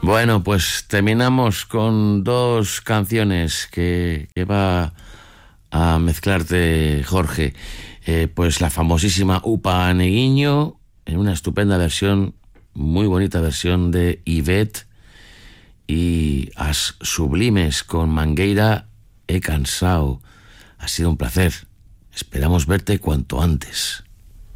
Bueno, pues terminamos con dos canciones que va a mezclarte, Jorge. Pues la famosísima Upa Neguinho, en una estupenda versión, muy bonita versión de Ivette, y As Sublimes con Mangueira e Cansao. Ha sido un placer. Esperamos verte cuanto antes.